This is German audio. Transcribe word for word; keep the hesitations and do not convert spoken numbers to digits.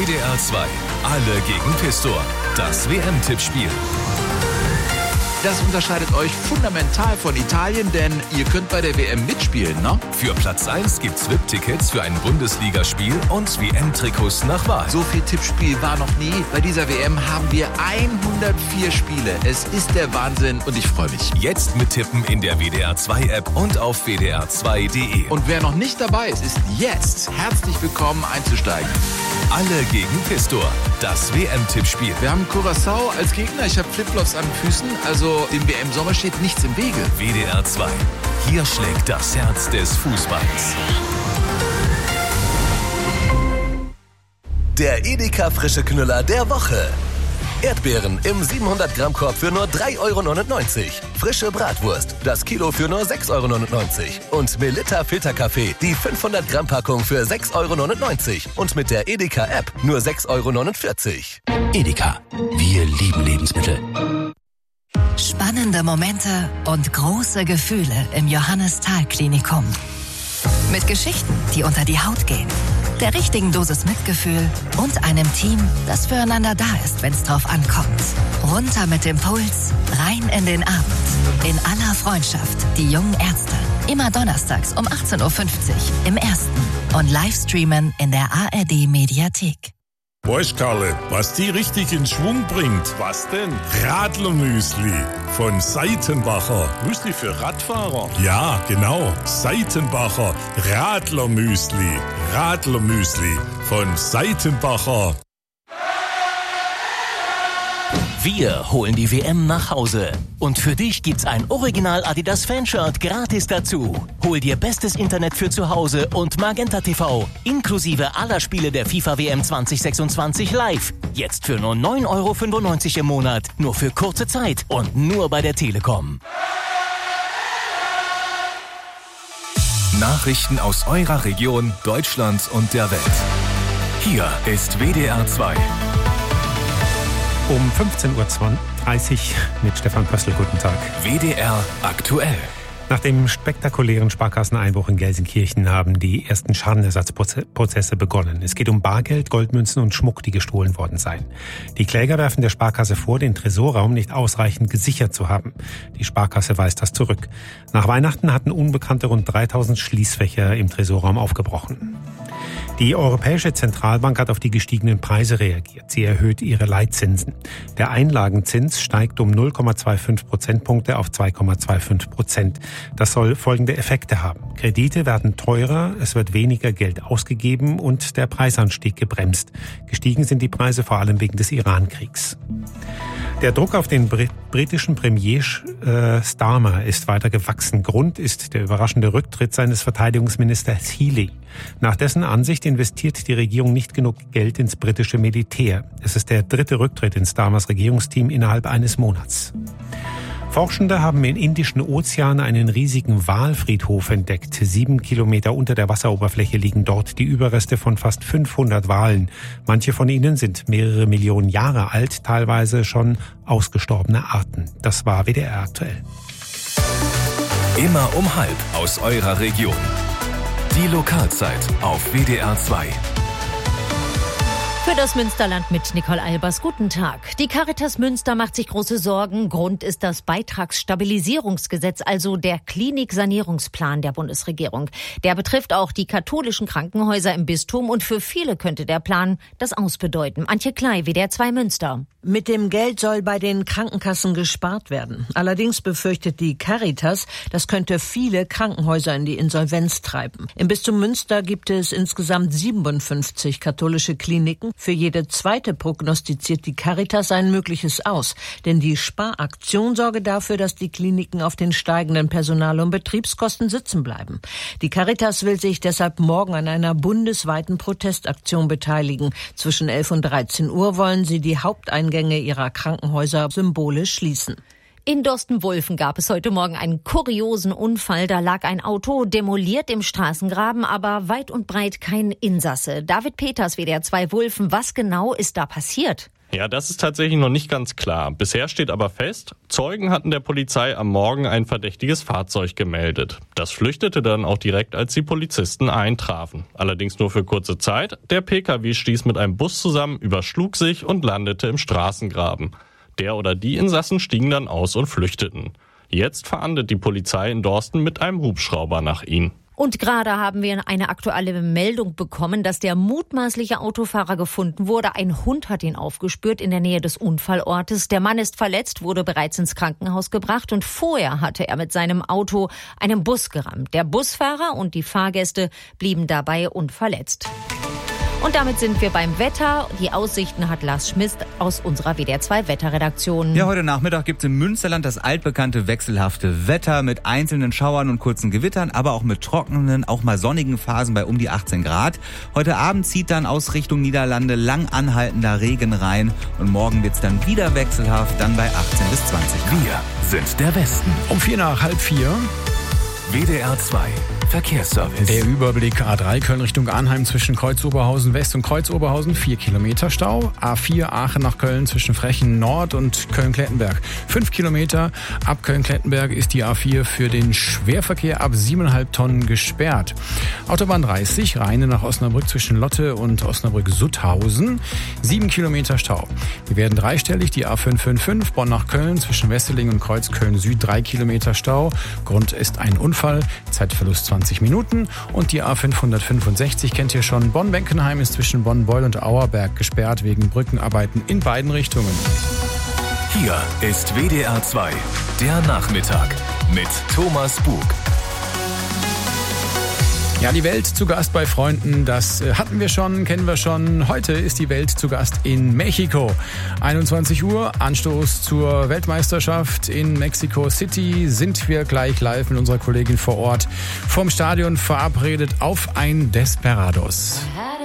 D R zwei. Alle gegen Pistor. Das W M-Tippspiel. Das unterscheidet euch fundamental von Italien, denn ihr könnt bei der W M mitspielen, ne? Für Platz eins gibt's V I P-Tickets für ein Bundesligaspiel und W M-Trikots nach Wahl. So viel Tippspiel war noch nie. Bei dieser W M haben wir hundertvier Spiele. Es ist der Wahnsinn und ich freue mich. Jetzt mittippen in der W D R zwei App und auf w d r zwei punkt d e. Und wer noch nicht dabei ist, ist jetzt herzlich willkommen einzusteigen. Alle gegen Pistor. Das W M-Tippspiel. Wir haben Curaçao als Gegner. Ich habe Flipflops an den Füßen. Also im W M-Sommer steht nichts im Wege. W D R zwei. Hier schlägt das Herz des Fußballs. Der Edeka frische Knüller der Woche. Erdbeeren im siebenhundert Gramm Korb für nur drei Euro neunundneunzig. Frische Bratwurst, das Kilo für nur sechs Euro neunundneunzig. Und Melitta Filterkaffee, die fünfhundert Gramm Packung für sechs Euro neunundneunzig. Und mit der Edeka App nur sechs Euro neunundvierzig. Edeka, wir lieben Lebensmittel. Spannende Momente und große Gefühle im Johannes-Thal-Klinikum. Mit Geschichten, die unter die Haut gehen, der richtigen Dosis Mitgefühl und einem Team, das füreinander da ist, wenn es drauf ankommt. Runter mit dem Puls, rein in den Abend. In aller Freundschaft, die jungen Ärzte. Immer donnerstags um achtzehn Uhr fünfzig im Ersten und Livestreamen in der A R D-Mediathek. Weißt Karle, was die richtig in Schwung bringt? Was denn? Radlermüsli von Seitenbacher. Müsli für Radfahrer? Ja, genau. Seitenbacher Radlermüsli. Radlermüsli von Seitenbacher. Wir holen die W M nach Hause. Und für dich gibt's ein Original Adidas Fanshirt gratis dazu. Hol dir bestes Internet für zu Hause und Magenta T V. Inklusive aller Spiele der FIFA W M zwanzig sechsundzwanzig live. Jetzt für nur neun Euro fünfundneunzig im Monat. Nur für kurze Zeit und nur bei der Telekom. Nachrichten aus eurer Region, Deutschland und der Welt. Hier ist W D R zwei. Um fünfzehn Uhr dreißig mit Stefan Pössl. Guten Tag. W D R aktuell. Nach dem spektakulären Sparkasseneinbruch in Gelsenkirchen haben die ersten Schadenersatzprozesse begonnen. Es geht um Bargeld, Goldmünzen und Schmuck, die gestohlen worden seien. Die Kläger werfen der Sparkasse vor, den Tresorraum nicht ausreichend gesichert zu haben. Die Sparkasse weist das zurück. Nach Weihnachten hatten Unbekannte rund dreitausend Schließfächer im Tresorraum aufgebrochen. Die Europäische Zentralbank hat auf die gestiegenen Preise reagiert. Sie erhöht ihre Leitzinsen. Der Einlagenzins steigt um null Komma fünfundzwanzig Prozentpunkte auf zwei Komma fünfundzwanzig Prozent. Das soll folgende Effekte haben. Kredite werden teurer, es wird weniger Geld ausgegeben und der Preisanstieg gebremst. Gestiegen sind die Preise vor allem wegen des Iran-Kriegs. Der Druck auf den Brit- britischen Premier äh, Starmer ist weiter gewachsen. Grund ist der überraschende Rücktritt seines Verteidigungsministers Healey. Nach dessen Ansicht investiert die Regierung nicht genug Geld ins britische Militär. Es ist der dritte Rücktritt in Starmers Regierungsteam innerhalb eines Monats. Forschende haben im Indischen Ozean einen riesigen Walfriedhof entdeckt. Sieben Kilometer unter der Wasseroberfläche liegen dort die Überreste von fast fünfhundert Walen. Manche von ihnen sind mehrere Millionen Jahre alt, teilweise schon ausgestorbene Arten. Das war W D R aktuell. Immer um halb aus eurer Region. Die Lokalzeit auf W D R zwei. Für das Münsterland mit Nicole Albers. Guten Tag. Die Caritas Münster macht sich große Sorgen. Grund ist das Beitragsstabilisierungsgesetz, also der Kliniksanierungsplan der Bundesregierung. Der betrifft auch die katholischen Krankenhäuser im Bistum und für viele könnte der Plan das ausbedeuten. Antje Klei, W D R zwei Münster. Mit dem Geld soll bei den Krankenkassen gespart werden. Allerdings befürchtet die Caritas, das könnte viele Krankenhäuser in die Insolvenz treiben. Im Bistum Münster gibt es insgesamt siebenundfünfzig katholische Kliniken. Für jede zweite prognostiziert die Caritas ein mögliches aus. Denn die Sparaktion sorge dafür, dass die Kliniken auf den steigenden Personal- und Betriebskosten sitzen bleiben. Die Caritas will sich deshalb morgen an einer bundesweiten Protestaktion beteiligen. Zwischen elf und dreizehn Uhr wollen sie die Haupteingänge ihrer Krankenhäuser symbolisch schließen. In Dorstenwulfen gab es heute Morgen einen kuriosen Unfall. Da lag ein Auto demoliert im Straßengraben, aber weit und breit kein Insasse. David Peters, W D R zwei Wulfen, was genau ist da passiert? Ja, das ist tatsächlich noch nicht ganz klar. Bisher steht aber fest, Zeugen hatten der Polizei am Morgen ein verdächtiges Fahrzeug gemeldet. Das flüchtete dann auch direkt, als die Polizisten eintrafen. Allerdings nur für kurze Zeit. Der Pkw stieß mit einem Bus zusammen, überschlug sich und landete im Straßengraben. Der oder die Insassen stiegen dann aus und flüchteten. Jetzt fahndet die Polizei in Dorsten mit einem Hubschrauber nach ihnen. Und gerade haben wir eine aktuelle Meldung bekommen, dass der mutmaßliche Autofahrer gefunden wurde. Ein Hund hat ihn aufgespürt in der Nähe des Unfallortes. Der Mann ist verletzt, wurde bereits ins Krankenhaus gebracht und vorher hatte er mit seinem Auto einen Bus gerammt. Der Busfahrer und die Fahrgäste blieben dabei unverletzt. Und damit sind wir beim Wetter. Die Aussichten hat Lars Schmidt aus unserer W D R zwei Wetterredaktion. Ja, heute Nachmittag gibt es im Münsterland das altbekannte wechselhafte Wetter mit einzelnen Schauern und kurzen Gewittern, aber auch mit trockenen, auch mal sonnigen Phasen bei um die achtzehn Grad. Heute Abend zieht dann aus Richtung Niederlande lang anhaltender Regen rein und morgen wird es dann wieder wechselhaft, dann bei achtzehn bis zwanzig Grad. Wir sind der Westen. Um vier nach halb vier. W D R zwei Verkehrsservice. Der Überblick: A drei Köln Richtung Arnheim zwischen Kreuz-Oberhausen West und Kreuz-Oberhausen, vier Kilometer Stau. A vier Aachen nach Köln zwischen Frechen Nord und Köln-Klettenberg, fünf Kilometer. Ab Köln-Klettenberg ist die A vier für den Schwerverkehr ab siebeneinhalb Tonnen gesperrt. Autobahn dreißig, Rheine nach Osnabrück zwischen Lotte und Osnabrück-Sutthausen, sieben Kilometer Stau. Wir werden dreistellig. Die A fünf fünf fünf, Bonn nach Köln zwischen Wesseling und Kreuzköln Süd, drei Kilometer Stau. Grund ist ein Unfall, Zeitverlust zwanzig Minuten. Und die A fünfhundertfünfundsechzig kennt ihr schon. Bonn-Benkenheim ist zwischen Bonn-Beul und Auerberg gesperrt wegen Brückenarbeiten in beiden Richtungen. Hier ist W D R zwei, der Nachmittag mit Thomas Bug. Ja, die Welt zu Gast bei Freunden, das hatten wir schon, kennen wir schon. Heute ist die Welt zu Gast in Mexiko. einundzwanzig Uhr, Anstoß zur Weltmeisterschaft in Mexico City. Sind wir gleich live mit unserer Kollegin vor Ort vom Stadion verabredet auf ein Desperados.